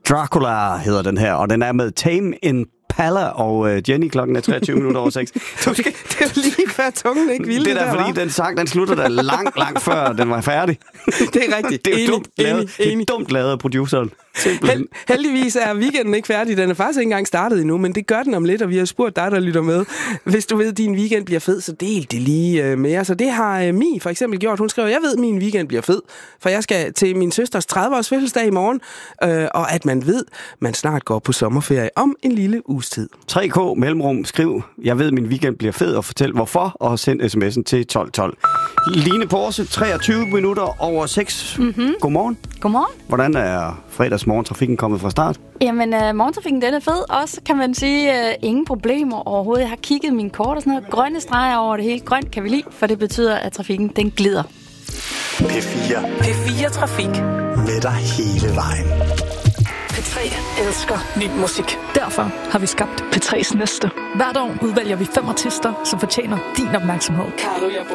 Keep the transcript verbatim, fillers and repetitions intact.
Dracula hedder den her, og den er med Tame Impala, og øh, Jenny, klokken er treogtyve minutter over seks. Du skal, det er jo lige før tungen ikke ville. Det er der, fordi var. den sang, den slutter da langt, langt før den var færdig. Det er rigtigt. Det er jo enig, dumt lavet. enig, Det er enig. dumt lavet af produceren. Held, heldigvis er weekenden ikke færdig. Den er faktisk ikke engang startet endnu, men det gør den om lidt, og vi har spurgt dig, der lytter med. Hvis du ved, at din weekend bliver fed, så del det lige øh, med os. Så det har øh, Mi for eksempel gjort. Hun skriver, jeg ved, at min weekend bliver fed, for jeg skal til min søsters tredive-års fødselsdag i morgen, øh, og at man ved, man snart går på sommerferie om en lille uges tid. tre K mellemrum, skriv, jeg ved, at min weekend bliver fed, og fortæl hvorfor, og send sms'en til tolv tolv. Line Porse, treogtyve minutter over seks. Mm-hmm. Godmorgen. Godmorgen. Hvordan er fredagsmorgentrafikken kommet fra start? Jamen, uh, morgentrafikken, den er fed. Også kan man sige, uh, ingen problemer overhovedet. Jeg har kigget mine kort og sådan noget. Grønne streger over det hele. Grønt kan vi lide, for det betyder, at trafikken, den glider. P fire. P fire Trafik. Med dig hele vejen. P tre elsker ny musik. Derfor har vi skabt P tres næste. Hvert år udvælger vi fem artister, som fortjener din opmærksomhed. Carlo, jeg